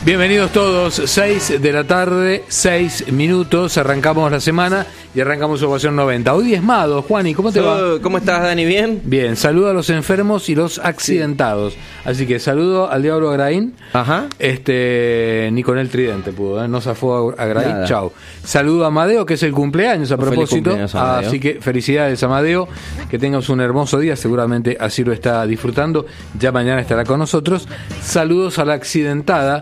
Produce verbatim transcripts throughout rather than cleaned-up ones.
Bienvenidos todos, seis de la tarde, seis minutos, arrancamos la semana y arrancamos Ovación noventa. Hoy diezmado, Juani, ¿cómo te va? ¿Cómo estás, Dani? ¿Bien? Bien, saludo a los enfermos y los accidentados. Sí. Así que saludo al Diablo Agraín. Ajá. Este, ni con el tridente pudo, ¿eh? No zafó a Agraín, chao. Saludo a Amadeo, que es el cumpleaños a propósito. Cumpleaños, así que felicidades, Amadeo, que tengas un hermoso día, seguramente así lo está disfrutando. Ya mañana estará con nosotros. Saludos a la accidentada.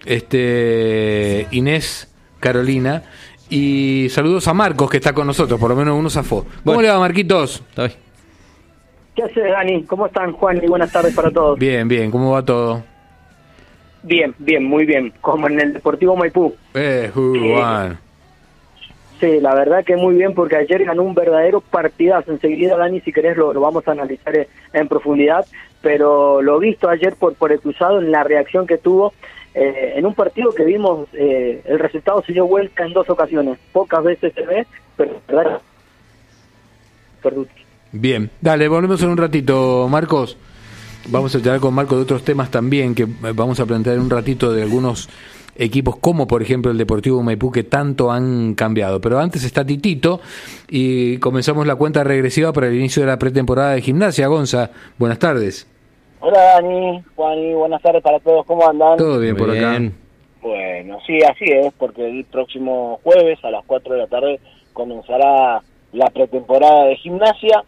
Este Inés Carolina, y saludos a Marcos, que está con nosotros, por lo menos uno zafó. ¿Cómo bueno. le va, Marquitos? ¿Qué haces, Dani? ¿Cómo están, Juan? Y buenas tardes para todos. Bien, bien, ¿cómo va todo? Bien, bien, muy bien, como en el Deportivo Maipú. Eh, Juan. Sí, la verdad que muy bien, porque ayer ganó un verdadero partidazo. Enseguida, Dani, si querés lo, lo vamos a analizar en profundidad, pero lo visto ayer por, por el cruzado, en la reacción que tuvo, eh, en un partido que vimos, eh, el resultado se dio vuelta en dos ocasiones. Pocas veces se ve, pero la verdad... Perdón. Bien, dale, volvemos en un ratito, Marcos. Vamos a charlar con Marcos de otros temas también, que vamos a plantear un ratito de algunos equipos como por ejemplo el Deportivo Maipú, que tanto han cambiado. Pero antes está Titito y comenzamos la cuenta regresiva para el inicio de la pretemporada de Gimnasia. Gonza, buenas tardes. Hola, Dani, Juani, buenas tardes para todos, ¿cómo andan? Todo bien por bien. acá. Bueno, sí, así es, porque el próximo jueves a las cuatro de la tarde comenzará la pretemporada de Gimnasia.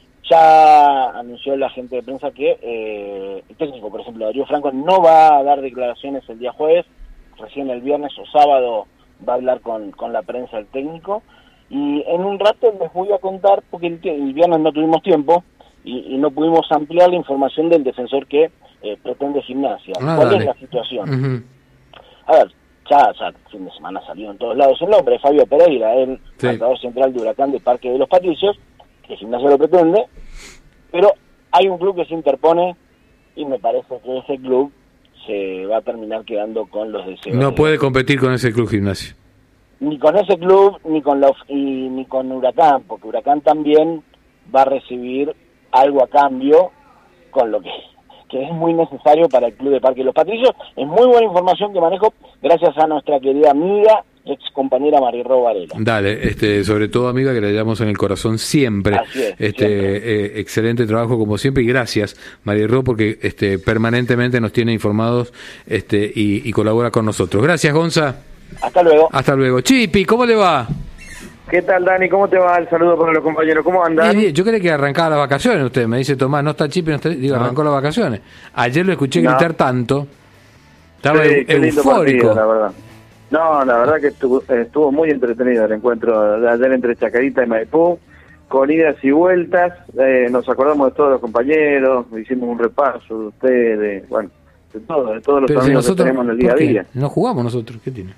Ya anunció la gente de prensa que eh, el técnico, por ejemplo, Darío Franco, no va a dar declaraciones el día jueves. Recién el viernes o sábado va a hablar con, con la prensa el técnico, y en un rato les voy a contar, porque el, el viernes no tuvimos tiempo y, y no pudimos ampliar la información del defensor que eh, pretende Gimnasia. Ah, ¿Cuál dale. es la situación? Uh-huh. A ver, ya, ya fin de semana salió en todos lados el nombre, Fabio Pereira, el sí. marcador central de Huracán de Parque de los Patricios, que Gimnasia lo pretende, pero hay un club que se interpone y me parece que ese club se va a terminar quedando con los deseos. No de puede competir con ese club Gimnasia. Ni con ese club, ni con la, y, ni con Huracán, porque Huracán también va a recibir algo a cambio, con lo que, que es muy necesario para el club de Parque de los Patricios. Es muy buena información que manejo gracias a nuestra querida amiga, ex compañera Marirro Varela. Dale, este, sobre todo, amiga, que la llevamos en el corazón siempre. Así es, este, siempre. Eh, excelente trabajo como siempre, y gracias, Marirro, porque este, permanentemente nos tiene informados este, y, y colabora con nosotros. Gracias, Gonza. Hasta luego. Hasta luego. Chipi, ¿cómo le va? ¿Qué tal, Dani? ¿Cómo te va? El saludo para los compañeros. ¿Cómo andan? Bien, bien. Yo creí que arrancaba las vacaciones usted. Me dice Tomás, no está Chipi, no está... Digo, no. arrancó las vacaciones. Ayer lo escuché no. gritar tanto. Estaba sí, eu- qué lindo eufórico. partido, la verdad. No, la verdad que estuvo, estuvo muy entretenido el encuentro de ayer entre Chacarita y Maipú, con idas y vueltas. Eh, nos acordamos de todos los compañeros, hicimos un repaso de ustedes, bueno, de todo, de todos los Pero si amigos que nosotros, tenemos en el día a ¿por qué? día. No jugamos nosotros, ¿qué tiene?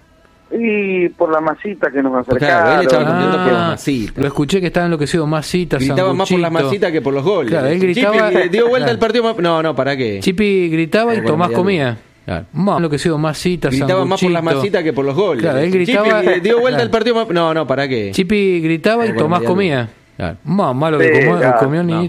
Y por la masita que nos Pues claro, acercaron. él estaba contento por las Ah, masitas. lo escuché que estaba enloquecido, masitas, Gritaba más por las sanguchito. masitas que por los goles. Claro, él gritaba- Chipi dio vuelta Claro. el partido más... No, no, ¿para qué? Chipi gritaba y Bueno, Tomás ya comía. Claro. Más enloquecido, masitas, Gritaba más por las sanguchito. masitas que por los goles. Claro, él gritaba- Chipi dio vuelta Claro. el partido más... No, no, ¿para qué? Chipi gritaba y Bueno, Tomás ya comía. Claro. Más malo que Sí, comió, claro. comió ni No.